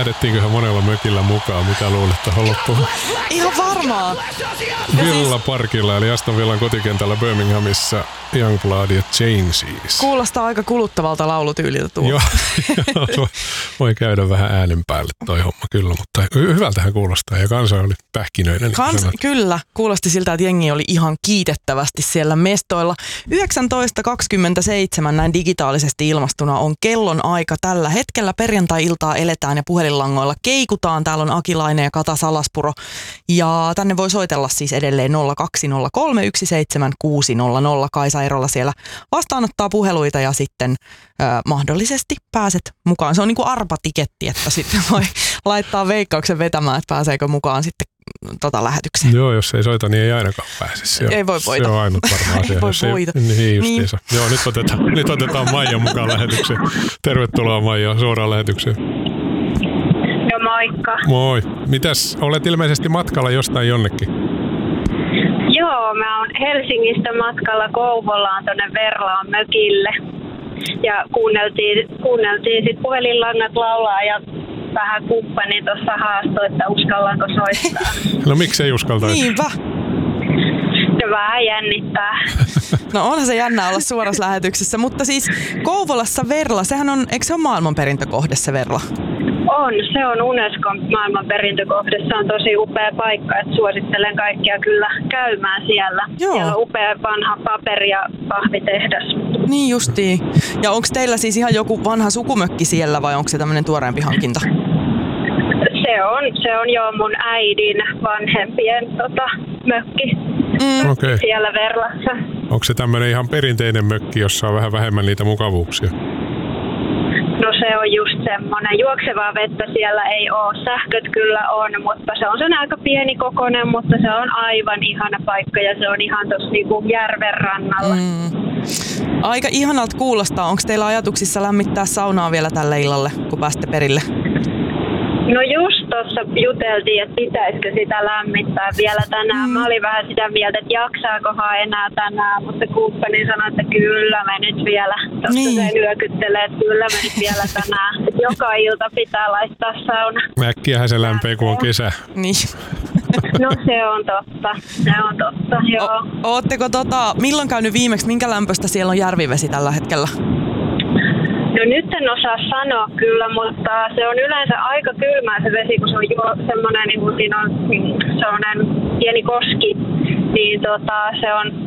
lähdettiinköhän monella mökillä mukaan? Mitä luulet tuohon loppuun? Ihan varmaa. Villa Parkilla eli Aston Villan kotikentällä Birminghamissa Youngblood ja Changes. Kuulostaa aika kuluttavalta laulutyyliltä tuo. Joo, voi käydä vähän äänen päälle toi homma kyllä, mutta hyvältähän kuulostaa ja kansa oli pähkinöinen. Kyllä, kuulosti siltä, että jengi oli ihan kiitettävästi siellä mestoilla. 19.27 näin digitaalisesti ilmastuna on kellon aika tällä hetkellä. Perjantai-iltaa eletään ja puhelinlangoilla keikutaan. Täällä on Akilainen ja Kata Salaspuro. Ja tänne voi soitella siis edelleen 0203 17600. Kaisa Erola siellä vastaanottaa puheluita ja sitten mahdollisesti pääset mukaan. Se on niin kuin arpatiketti, että sitten voi laittaa veikkauksen vetämään, että pääseekö mukaan sitten lähetykseen. Joo, jos ei soita, niin ei ainakaan pääse. Ei voi voita. Se on ainut varma asia. Ei voi voita. Niin justiinsa. Niin. Joo, nyt otetaan Maija mukaan lähetykseen. Tervetuloa Maija suoraan lähetykseen. No moikka. Moi. Mitäs, olet ilmeisesti matkalla jostain jonnekin? Joo, mä oon Helsingistä matkalla Kouvolaan tonne Verlaan mökille. Ja kuunneltiin sit puhelinlangat laulaa ja vähän kumppani tuossa haastoi, että uskallanko soittaa. No miksei uskaltaisi? Niinpä. Se vähän jännittää. No onhan se jännää olla suorassa lähetyksessä, mutta siis Kouvolassa Verla, sehän on, eikö se ole maailmanperintökohde se Verla? On, se on Unescon maailmanperintökohde. Se on tosi upea paikka, että suosittelen kaikkia kyllä käymään siellä. Joo. Siellä on upea vanha paperi- ja pahvitehdas. Niin justiin. Ja onko teillä siis ihan joku vanha sukumökki siellä vai onko se tämmöinen tuoreempi hankinta? Se on jo mun äidin vanhempien mökki Okay. siellä Verlassa. Onko se tämmöinen ihan perinteinen mökki, jossa on vähän vähemmän niitä mukavuuksia? No se on just semmoinen. Juoksevaa vettä siellä ei ole. Sähköt kyllä on, mutta se on sen aika pieni kokoinen, mutta se on aivan ihana paikka ja se on ihan tuossa niinku järven rannalla. Aika ihanalta kuulostaa. Onko teillä ajatuksissa lämmittää saunaa vielä tälle illalle, kun pääsette perille? No just tuossa juteltiin, että pitäisikö sitä lämmittää vielä tänään. Mä olin vähän sitä mieltä, että jaksaakohan enää tänään, mutta kumppani sanoi, että kyllä me nyt vielä. Tuossa se nyökyttelee, että kyllä me nyt vielä tänään. Että joka ilta pitää laittaa sauna. Äkkiähän se lämpee, kun on kesä. Niin. No se on totta, joo. Ootteko milloin käynyt viimeksi, minkä lämpöistä siellä on järvivesi tällä hetkellä? No nyt en osaa sanoa kyllä, mutta se on yleensä aika kylmää se vesi, kun se on semmoinen, niin kuin siinä on sellainen pieni koski, niin se on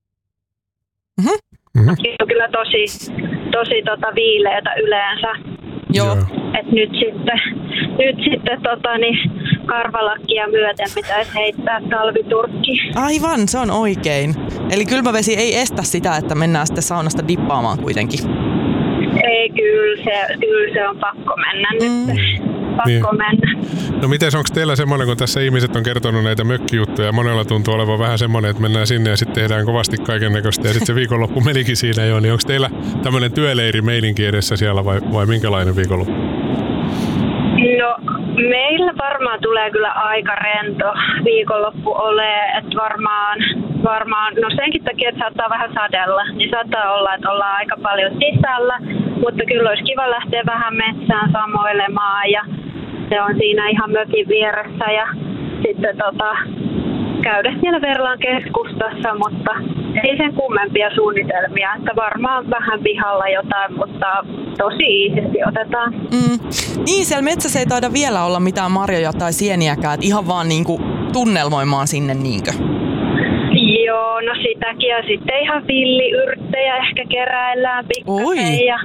kyllä tosi viileätä yleensä. Joo. Et nyt sitten karvalakkia myöten pitäisi heittää talviturkki. Aivan, se on oikein. Eli kylmä vesi ei estä sitä, että mennään sitten saunasta dippaamaan kuitenkin. Ei, kyllä se on pakko mennä nyt. Pakko mennä. No mites, onko teillä semmoinen, kun tässä ihmiset on kertonut näitä mökkijuttuja, monella tuntuu olevan vähän semmoinen, että mennään sinne ja sitten tehdään kovasti kaiken näköistä ja sitten se viikonloppu menikin siinä jo, niin onko teillä tämmöinen työleirimeininki edessä siellä vai minkälainen viikonloppu? No meillä varmaan tulee kyllä aika rento viikonloppu olemaan, että varmaan, no senkin takia, että saattaa vähän sadella, niin saattaa olla, että ollaan aika paljon sisällä, mutta kyllä olisi kiva lähteä vähän metsään samoilemaan ja se on siinä ihan mökin vieressä ja sitten käydä siellä Verlan keskustassa, mutta ei sen kummempia suunnitelmia, että varmaan vähän pihalla jotain, mutta tosi iisisti otetaan. Niin, siellä metsässä ei taida vielä olla mitään marjoja tai sieniäkään, että ihan vaan niinku tunnelmoimaan sinne niinkö? Joo, no sitäkin ja sitten ihan villiyrttejä ehkä keräillään pikkasen ja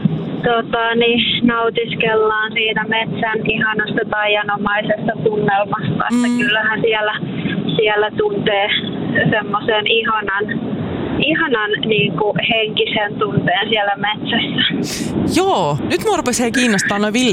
nautiskellaan siitä metsän ihanasta taianomaisesta tunnelmasta, että kyllähän siellä tuntee semmoisen ihanan niin kuin henkisen tunteen siellä metsässä. Joo, nyt mua rupesi kiinnostaa noin